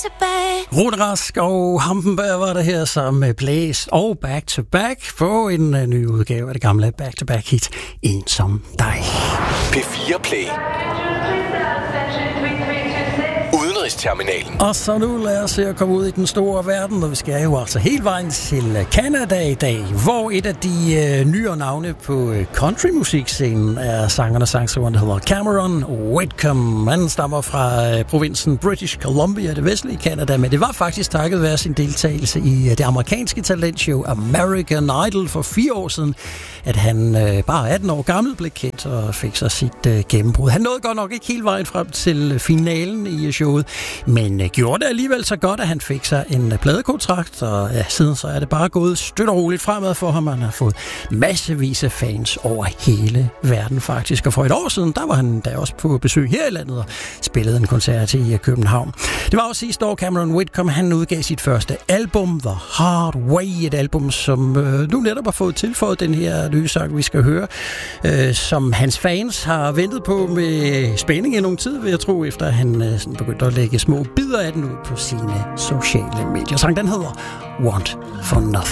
tilbage. Rune Rask og Hampenberg var der her sammen med Blæs og Back to Back på en ny udgave af det gamle Back to Back hit En som dig. P4 Play. Udenrigsterminalen. Og så nu lad os se at komme ud i den store verden, og vi skal jo altså hele vejen til Canada i dag, hvor et af de nyere navne på countrymusikscenen er sangeren og sangskriveren, der hedder Cameron Whitcomb. Han stammer fra provinsen British Columbia, det vestlige Canada, men det var faktisk takket være sin deltagelse i det amerikanske talentshow American Idol for 4 år siden, at han bare 18 år gammel blev kendt og fik sig sit gennembrud. Han nåede godt nok ikke hele vejen frem til finalen i showet, men gjorde det alligevel så godt, at han fik sig en pladekontrakt, og ja, siden så er det bare gået støt og roligt fremad for ham. Han har fået massevis af fans over hele verden faktisk, og for et år siden, der var han da også på besøg her i landet og spillede en koncert i København. Det var også sidste år, Cameron Whitcomb, han udgav sit første album, The Hard Way, et album, som nu netop har fået tilføjet den her nye sang, vi skal høre, som hans fans har ventet på med spænding i nogle tid, vil jeg tro, efter han sådan begyndte at lægge små bidder af den ud på sine sociale medier. Sangen den hedder Want for Nothing.